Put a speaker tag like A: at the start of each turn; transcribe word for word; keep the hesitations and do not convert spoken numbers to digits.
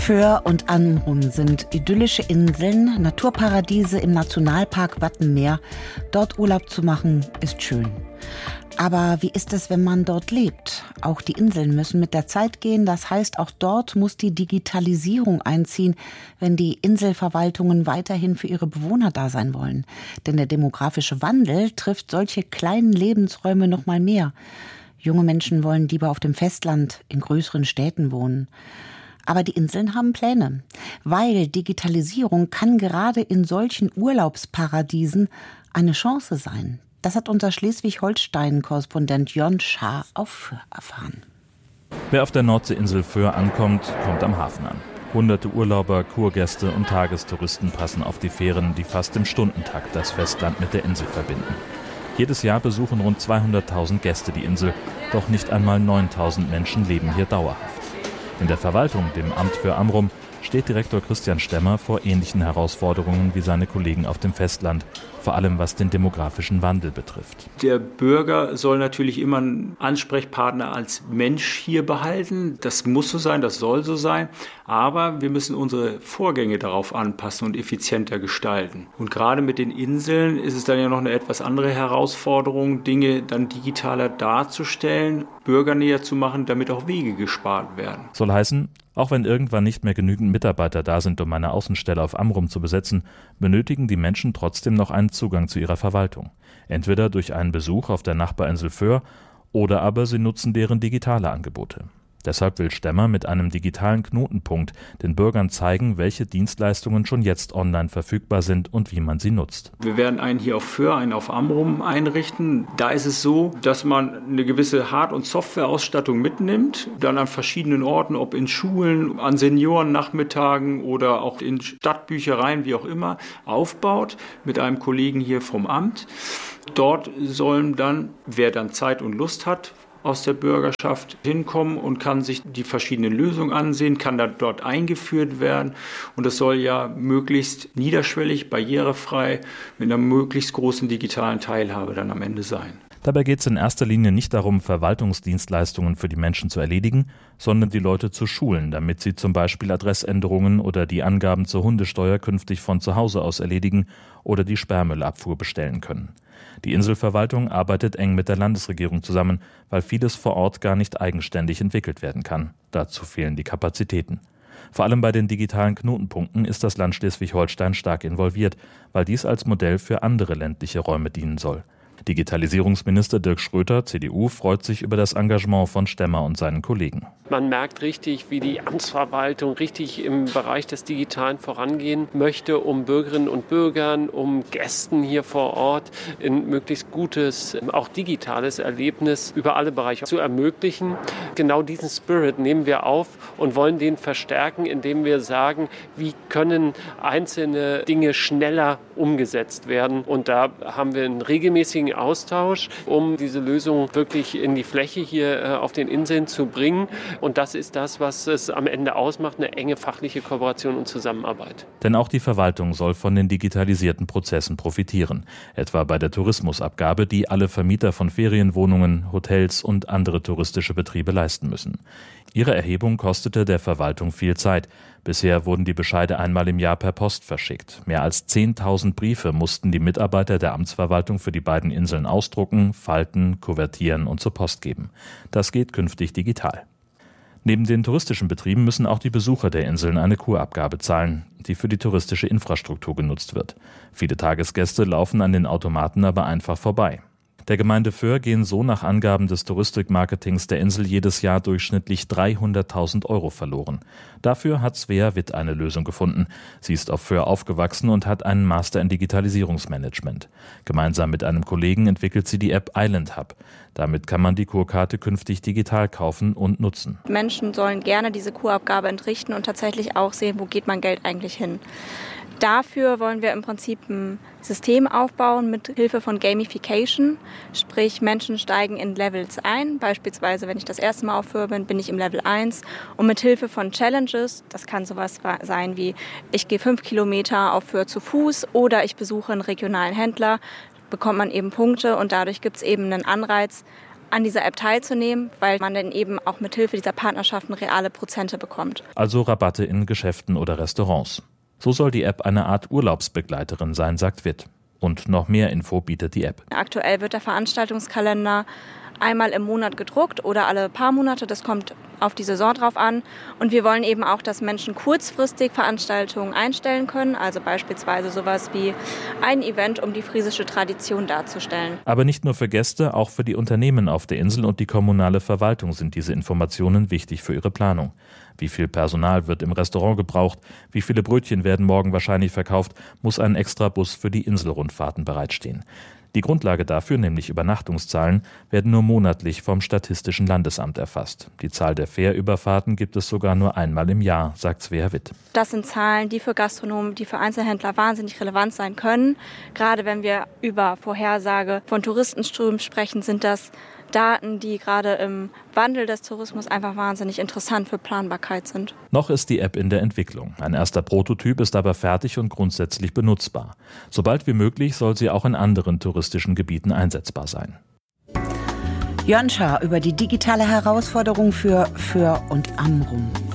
A: Föhr und Amrum sind idyllische Inseln, Naturparadiese im Nationalpark Wattenmeer. Dort Urlaub zu machen, ist schön. Aber wie ist es, wenn man dort lebt? Auch die Inseln müssen mit der Zeit gehen. Das heißt, auch dort muss die Digitalisierung einziehen, wenn die Inselverwaltungen weiterhin für ihre Bewohner da sein wollen. Denn der demografische Wandel trifft solche kleinen Lebensräume noch mal mehr. Junge Menschen wollen lieber auf dem Festland, in größeren Städten wohnen. Aber die Inseln haben Pläne, weil Digitalisierung kann gerade in solchen Urlaubsparadiesen eine Chance sein. Das hat unser Schleswig-Holstein-Korrespondent Jon Schaar auf Föhr erfahren.
B: Wer auf der Nordseeinsel Föhr ankommt, kommt am Hafen an. Hunderte Urlauber, Kurgäste und Tagestouristen passen auf die Fähren, die fast im Stundentakt das Festland mit der Insel verbinden. Jedes Jahr besuchen rund zweihunderttausend Gäste die Insel, doch nicht einmal neuntausend Menschen leben hier dauerhaft. In der Verwaltung, dem Amt für Amrum, steht Direktor Christian Stemmer vor ähnlichen Herausforderungen wie seine Kollegen auf dem Festland, vor allem was den demografischen Wandel betrifft.
C: Der Bürger soll natürlich immer einen Ansprechpartner als Mensch hier behalten. Das muss so sein, das soll so sein. Aber wir müssen unsere Vorgänge darauf anpassen und effizienter gestalten. Und gerade mit den Inseln ist es dann ja noch eine etwas andere Herausforderung, Dinge dann digitaler darzustellen, bürgernäher zu machen, damit auch Wege gespart werden.
B: Soll heißen, auch wenn irgendwann nicht mehr genügend Mitarbeiter da sind, um eine Außenstelle auf Amrum zu besetzen, benötigen die Menschen trotzdem noch einen Zugang zu ihrer Verwaltung. Entweder durch einen Besuch auf der Nachbarinsel Föhr oder aber sie nutzen deren digitale Angebote. Deshalb will Stemmer mit einem digitalen Knotenpunkt den Bürgern zeigen, welche Dienstleistungen schon jetzt online verfügbar sind und wie man sie nutzt.
C: Wir werden einen hier auf Föhr, einen auf Amrum einrichten. Da ist es so, dass man eine gewisse Hard- und Softwareausstattung mitnimmt, dann an verschiedenen Orten, ob in Schulen, an Seniorennachmittagen oder auch in Stadtbüchereien, wie auch immer, aufbaut mit einem Kollegen hier vom Amt. Dort sollen dann, wer dann Zeit und Lust hat, aus der Bürgerschaft hinkommen und kann sich die verschiedenen Lösungen ansehen, kann da dort eingeführt werden. Und das soll ja möglichst niederschwellig, barrierefrei, mit einer möglichst großen digitalen Teilhabe dann am Ende sein.
B: Dabei geht es in erster Linie nicht darum, Verwaltungsdienstleistungen für die Menschen zu erledigen, sondern die Leute zu schulen, damit sie zum Beispiel Adressänderungen oder die Angaben zur Hundesteuer künftig von zu Hause aus erledigen oder die Sperrmüllabfuhr bestellen können. Die Inselverwaltung arbeitet eng mit der Landesregierung zusammen, weil vieles vor Ort gar nicht eigenständig entwickelt werden kann. Dazu fehlen die Kapazitäten. Vor allem bei den digitalen Knotenpunkten ist das Land Schleswig-Holstein stark involviert, weil dies als Modell für andere ländliche Räume dienen soll. Digitalisierungsminister Dirk Schröter, C D U, freut sich über das Engagement von Stemmer und seinen Kollegen.
D: Man merkt richtig, wie die Amtsverwaltung richtig im Bereich des Digitalen vorangehen möchte, um Bürgerinnen und Bürgern, um Gästen hier vor Ort ein möglichst gutes, auch digitales Erlebnis über alle Bereiche zu ermöglichen. Genau diesen Spirit nehmen wir auf und wollen den verstärken, indem wir sagen, wie können einzelne Dinge schneller umgesetzt werden. Und da haben wir einen regelmäßigen Austausch, um diese Lösung wirklich in die Fläche hier auf den Inseln zu bringen. Und das ist das, was es am Ende ausmacht, eine enge fachliche Kooperation und Zusammenarbeit.
B: Denn auch die Verwaltung soll von den digitalisierten Prozessen profitieren. Etwa bei der Tourismusabgabe, die alle Vermieter von Ferienwohnungen, Hotels und andere touristische Betriebe leisten müssen. Ihre Erhebung kostete der Verwaltung viel Zeit. Bisher wurden die Bescheide einmal im Jahr per Post verschickt. Mehr als zehntausend Briefe mussten die Mitarbeiter der Amtsverwaltung für die beiden Inseln ausdrucken, falten, kuvertieren und zur Post geben. Das geht künftig digital. Neben den touristischen Betrieben müssen auch die Besucher der Inseln eine Kurabgabe zahlen, die für die touristische Infrastruktur genutzt wird. Viele Tagesgäste laufen an den Automaten aber einfach vorbei. Der Gemeinde Föhr gehen so nach Angaben des Touristikmarketings der Insel jedes Jahr durchschnittlich dreihunderttausend Euro verloren. Dafür hat Svea Witt eine Lösung gefunden. Sie ist auf Föhr aufgewachsen und hat einen Master in Digitalisierungsmanagement. Gemeinsam mit einem Kollegen entwickelt sie die App Island Hub. Damit kann man die Kurkarte künftig digital kaufen und nutzen.
E: Menschen sollen gerne diese Kurabgabe entrichten und tatsächlich auch sehen, wo geht mein Geld eigentlich hin. Dafür wollen wir im Prinzip ein System aufbauen mit Hilfe von Gamification. Sprich, Menschen steigen in Levels ein. Beispielsweise, wenn ich das erste Mal auf Föhr bin, bin ich im Level eins. Und mit Hilfe von Challenges, das kann sowas sein wie, ich gehe fünf Kilometer auf Föhr zu Fuß oder ich besuche einen regionalen Händler, bekommt man eben Punkte und dadurch gibt es eben einen Anreiz, an dieser App teilzunehmen, weil man dann eben auch mit Hilfe dieser Partnerschaften reale Prozente bekommt.
B: Also Rabatte in Geschäften oder Restaurants. So soll die App eine Art Urlaubsbegleiterin sein, sagt Witt. Und noch mehr Info bietet die App.
E: Aktuell wird der Veranstaltungskalender einmal im Monat gedruckt oder alle paar Monate. Das kommt auf die Saison drauf an. Und wir wollen eben auch, dass Menschen kurzfristig Veranstaltungen einstellen können. Also beispielsweise sowas wie ein Event, um die friesische Tradition darzustellen.
B: Aber nicht nur für Gäste, auch für die Unternehmen auf der Insel und die kommunale Verwaltung sind diese Informationen wichtig für ihre Planung. Wie viel Personal wird im Restaurant gebraucht? Wie viele Brötchen werden morgen wahrscheinlich verkauft? Muss ein extra Bus für die Inselrundfahrten bereitstehen? Die Grundlage dafür, nämlich Übernachtungszahlen, werden nur monatlich vom Statistischen Landesamt erfasst. Die Zahl der Fährüberfahrten gibt es sogar nur einmal im Jahr, sagt Svea Witt.
E: Das sind Zahlen, die für Gastronomen, die für Einzelhändler wahnsinnig relevant sein können. Gerade wenn wir über Vorhersage von Touristenströmen sprechen, sind das Daten, die gerade im Wandel des Tourismus einfach wahnsinnig interessant für Planbarkeit sind.
B: Noch ist die App in der Entwicklung. Ein erster Prototyp ist aber fertig und grundsätzlich benutzbar. Sobald wie möglich soll sie auch in anderen touristischen Gebieten einsetzbar sein.
A: Jörn Schaar über die digitale Herausforderung für Föhr und Amrum.